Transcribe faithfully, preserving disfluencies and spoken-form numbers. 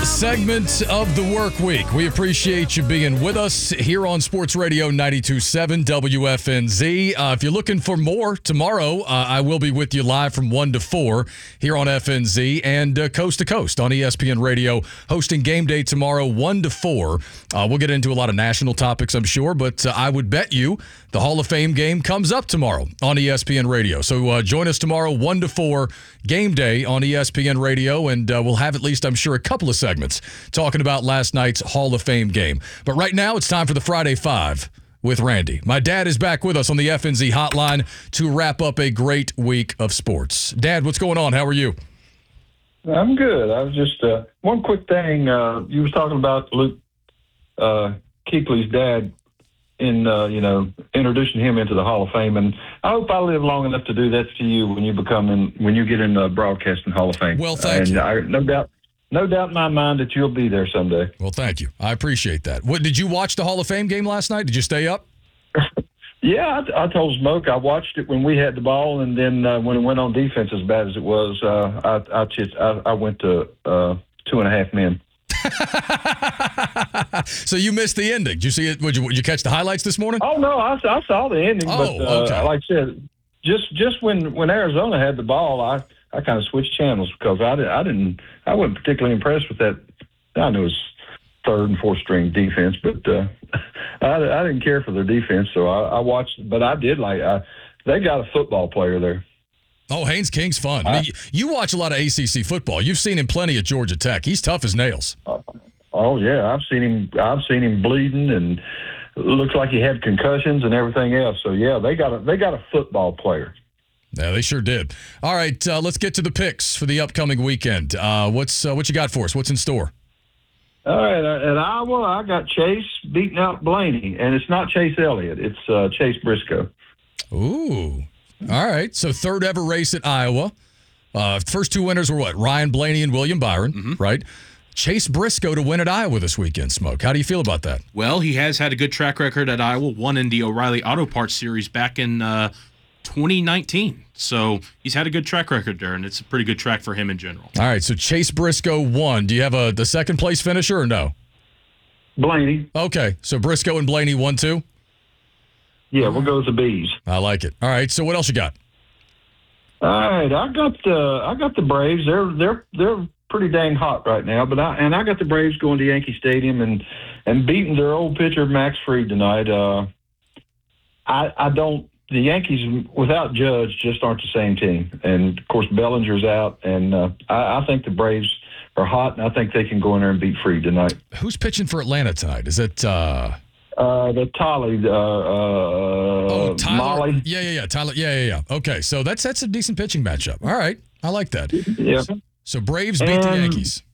segment of the work week. We appreciate you being with us here on Sports Radio ninety-two point seven W F N Z. Uh, if you're looking for more, tomorrow uh, I will be with you live from one to four here on F N Z and uh, coast to coast on E S P N Radio, hosting Game Day tomorrow one to four. Uh, we'll get into a lot of national topics, I'm sure, but uh, I would bet you the Hall of Fame game comes up tomorrow on E S P N Radio. So uh, join us tomorrow one to four, Game Day on E S P N Radio, and uh, we'll have at least, I'm sure, a couple of segments talking about last night's Hall of Fame game. But right now, it's time for the Friday Five with Randy. My dad is back with us on the F N Z hotline to wrap up a great week of sports. Dad, what's going on? How are you? I'm good. I was just, uh, one quick thing. Uh, you was talking about Luke uh, Kuechly's dad in, uh, you know, introducing him into the Hall of Fame. And I hope I live long enough to do that to you when you become in, when you get in the Broadcasting Hall of Fame. Well, thank and you. I, no doubt. No doubt in my mind that you'll be there someday. Well, thank you. I appreciate that. What, did you watch the Hall of Fame game last night? Did you stay up? Yeah, I, I told Smoke I watched it when we had the ball, and then uh, when it went on defense as bad as it was, uh, I I, just, I I went to uh, two and a half men. So you missed the ending. Did you see it? Would you, would you catch the highlights this morning? Oh no, I, I saw the ending, oh, but uh, okay. like I said, just just when, when Arizona had the ball, I. I kind of switched channels because I, did, I didn't, I wasn't particularly impressed with that. I knew it was third and fourth string defense, but uh, I, I didn't care for their defense, so I, I watched. But I did like, I, they got a football player there. Oh, Haynes King's fun. I mean, you watch a lot of A C C football. You've seen him plenty at Georgia Tech. He's tough as nails. Uh, oh yeah, I've seen him. I've seen him bleeding, and it looks like he had concussions and everything else. So yeah, they got a, they got a football player. Yeah, they sure did. All right, uh, let's get to the picks for the upcoming weekend. Uh, what's uh, what you got for us? What's in store? All right, at Iowa, I got Chase beating out Blaney, and it's not Chase Elliott; it's uh, Chase Briscoe. Ooh, all right. So third ever race at Iowa. Uh, first two winners were what? Ryan Blaney and William Byron, mm-hmm. right? Chase Briscoe to win at Iowa this weekend, Smoke. How do you feel about that? Well, he has had a good track record at Iowa. Won in the O'Reilly Auto Parts Series back in uh, twenty nineteen. So he's had a good track record there, and it's a pretty good track for him in general. All right, so Chase Briscoe won. Do you have a the second place finisher or no? Blaney. Okay, so Briscoe and Blaney won too? Yeah, we'll go with the Bees. I like it. All right, so what else you got? All right, I got the I got the Braves. They're they're they're pretty dang hot right now, but I and I got the Braves going to Yankee Stadium and and beating their old pitcher Max Fried tonight. Uh, I I don't. The Yankees, without Judge, just aren't the same team. And, of course, Bellinger's out. And uh, I, I think the Braves are hot, and I think they can go in there and beat Fried tonight. Who's pitching for Atlanta tonight? Is it uh... – Uh, the Tolly, uh, uh, oh, Tyler, Molly. Yeah, yeah, yeah. Tyler, yeah, yeah, yeah. Okay, so that's that's a decent pitching matchup. All right, I like that. Yeah. So Braves beat and, the Yankees.